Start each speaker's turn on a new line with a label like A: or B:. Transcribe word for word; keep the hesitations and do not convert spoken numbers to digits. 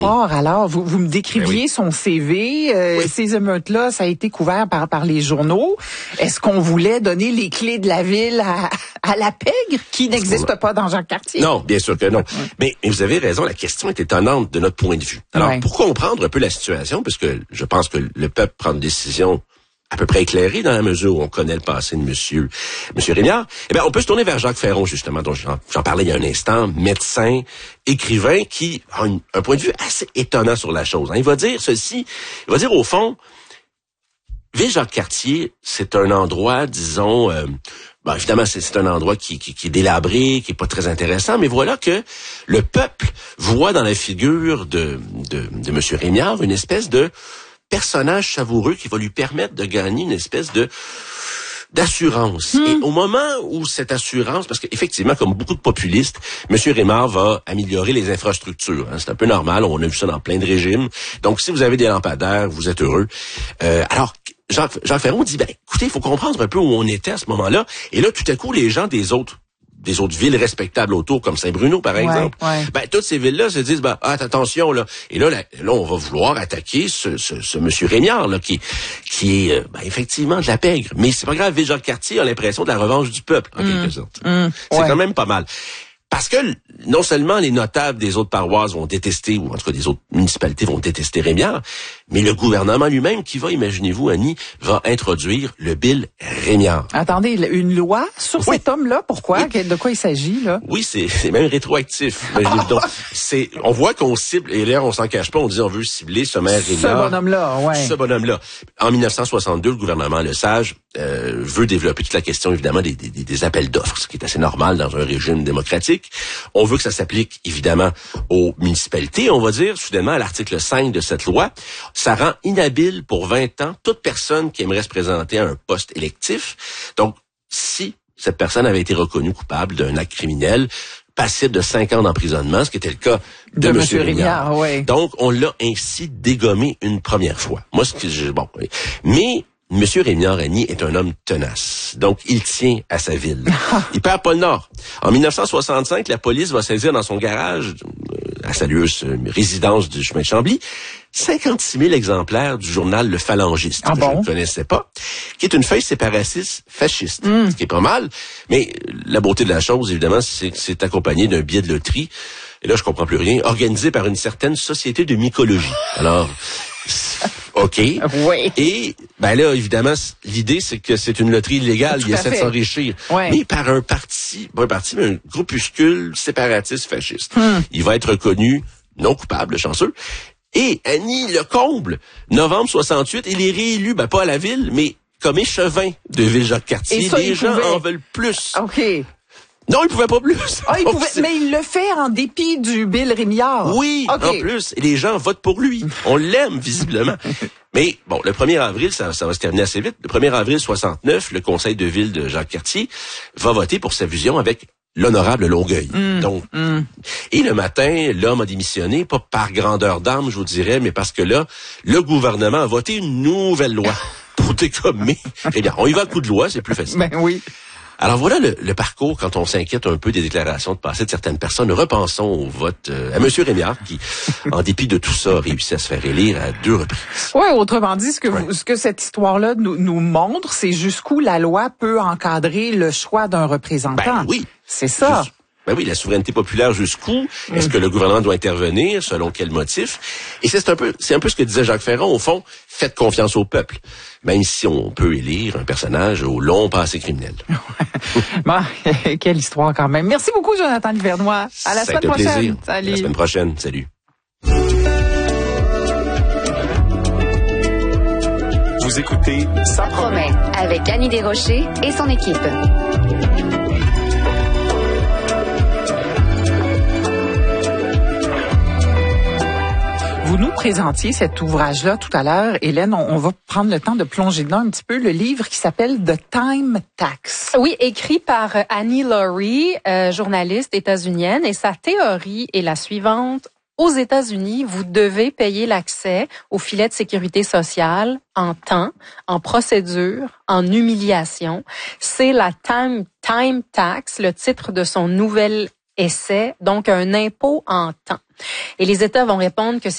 A: Or, alors, vous, vous me décriviez
B: ben oui.
A: son C V. Euh,
B: oui.
A: Ces émeutes-là, ça a été couvert par, par les journaux. Est-ce qu'on voulait donner les clés de la ville à, à la pègre, qui n'existe pas dans Jacques-Cartier?
B: Non, bien sûr que non. Mais, mais vous avez raison, la question est étonnante de notre point de vue. Alors,
A: ouais.
B: pour comprendre un peu la situation, puisque je pense que le peuple prend une décision à peu près éclairée dans la mesure où on connaît le passé de monsieur, monsieur Rémillard, eh bien, on peut se tourner vers Jacques Ferron, justement, dont j'en, j'en parlais il y a un instant, médecin, écrivain, qui a une, un point de vue assez étonnant sur la chose. Hein. Il va dire ceci, il va dire au fond, Ville-Jacques-Cartier, c'est un endroit, disons, euh, bon, évidemment, c'est, c'est un endroit qui, qui, qui est délabré, qui est pas très intéressant, mais voilà que le peuple voit dans la figure de, de, de monsieur Rémillard une espèce de personnage savoureux qui va lui permettre de gagner une espèce de d'assurance. Mmh. Et au moment où cette assurance, parce qu'effectivement, comme beaucoup de populistes, M. Rémillard va améliorer les infrastructures. Hein, c'est un peu normal, on a vu ça dans plein de régimes. Donc, si vous avez des lampadaires, vous êtes heureux. Euh, alors, Jacques, Jacques Ferron dit, ben, écoutez, il faut comprendre un peu où on était à ce moment-là. Et là, tout à coup, les gens des autres des autres villes respectables autour, comme Saint-Bruno, par exemple,
A: ouais, ouais.
B: ben, toutes ces villes-là se disent, ben, ah, attention, là. Et là, là, là on va vouloir attaquer ce, ce, ce monsieur Rémillard, là, qui, qui est, ben, effectivement, de la pègre. Mais c'est pas grave, Ville-Jacques-Cartier a l'impression de la revanche du peuple, en mmh, quelque sorte. Mmh, c'est ouais. quand même pas mal. Parce que non seulement les notables des autres paroisses vont détester, ou en tout cas des autres municipalités vont détester Rémillard, mais le gouvernement lui-même qui va, imaginez-vous, Annie, va introduire le bill Rémillard.
A: Attendez, une loi sur
B: oui.
A: cet homme-là? Pourquoi?
B: Oui.
A: De quoi il s'agit, là?
B: Oui, c'est, c'est même rétroactif. Imaginez-vous donc. C'est, on voit qu'on cible, et là, on s'en cache pas, on dit on veut cibler ce maire Rémillard.
A: Ce bonhomme-là, ouais.
B: Ce bonhomme-là. En dix-neuf cent soixante-deux, le gouvernement Lesage euh, veut développer toute la question, évidemment, des, des, des appels d'offres, ce qui est assez normal dans un régime démocratique. On veut que ça s'applique, évidemment, aux municipalités. On va dire, soudainement, à l'article cinq de cette loi, ça rend inhabile pour vingt ans toute personne qui aimerait se présenter à un poste électif. Donc, si cette personne avait été reconnue coupable d'un acte criminel, passible de cinq ans d'emprisonnement, ce qui était le cas de, de M. Rémillard. Rémillard ouais. Donc, on l'a ainsi dégommé une première fois. Moi, ce que je... Bon, mais... Monsieur Rémillard Annie est un homme tenace. Donc, il tient à sa ville. Il perd pas le nord. En dix-neuf cent soixante-cinq, la police va saisir dans son garage, euh, à sa lueuse résidence du chemin de Chambly, cinquante-six mille exemplaires du journal Le Phalangiste,
A: ah
B: que
A: bon?
B: je ne connaissais pas, qui est une feuille séparatiste fasciste,
A: mm.
B: ce qui est pas mal. Mais la beauté de la chose, évidemment, c'est que c'est accompagné d'un billet de loterie. Et là, je comprends plus rien. Organisé par une certaine société de mycologie. Alors... OK.
A: Oui.
B: Et, ben là, évidemment, l'idée, c'est que c'est une loterie illégale.
A: Tout
B: il essaie de s'enrichir.
A: Ouais.
B: Mais par un parti, pas un parti, mais un groupuscule séparatiste fasciste.
A: Hmm.
B: Il va être reconnu non coupable, chanceux. Et Annie le comble, novembre soixante-huit, il est réélu, ben pas à la ville, mais comme échevin de Ville-Jacques-Cartier.
A: Ça,
B: les gens
A: pouvait...
B: en veulent plus.
A: OK.
B: Non, il pouvait pas plus.
A: Ah, il pouvait, mais il le fait en dépit du bill Rémillard.
B: Oui, okay. En plus. Et les gens votent pour lui. On l'aime, visiblement. Mais, bon, le premier avril, ça, ça va se terminer assez vite. Le premier avril soixante-neuf, le conseil de ville de Jacques-Cartier va voter pour sa fusion avec l'honorable Longueuil.
A: Mm,
B: Donc,
A: mm.
B: Et le matin, l'homme a démissionné, pas par grandeur d'âme, je vous dirais, mais parce que là, le gouvernement a voté une nouvelle loi pour dégommer. Eh bien, on y va à coup de loi, c'est plus facile.
A: Ben oui.
B: Alors voilà le, le parcours quand on s'inquiète un peu des déclarations de passé de certaines personnes. Repensons au vote euh, à M. Rémillard qui, en dépit de tout ça, a réussi à se faire élire à deux reprises.
A: Oui, autrement dit, ce que,
B: ouais.
A: vous, ce que cette histoire-là nous, nous montre, c'est jusqu'où la loi peut encadrer le choix d'un représentant.
B: Ben oui.
A: C'est ça.
B: Juste, ben oui, la souveraineté populaire jusqu'où? Mmh. Est-ce que le gouvernement doit intervenir? Selon quel motif? Et c'est un peu, c'est un peu ce que disait Jacques Ferron. Au fond, faites confiance au peuple. Même si on peut élire un personnage au long passé criminel.
A: Bon, quelle histoire quand même. Merci beaucoup, Jonathan Livernois. À la semaine prochaine.
B: Plaisir.
A: Salut.
B: À la semaine prochaine. Salut.
C: Vous écoutez
D: Ça promet avec Annie Desrochers et son équipe.
A: Vous nous présentiez cet ouvrage-là tout à l'heure, Hélène. On, on va prendre le temps de plonger dedans un petit peu. Le livre qui s'appelle The Time Tax.
E: Oui, écrit par Annie Laurie, euh, journaliste états-unienne. Et sa théorie est la suivante. Aux États-Unis, vous devez payer l'accès au filet de sécurité sociale en temps, en procédure, en humiliation. C'est la Time, Time Tax, le titre de son nouvel essai, donc un impôt en temps. Et les États vont répondre que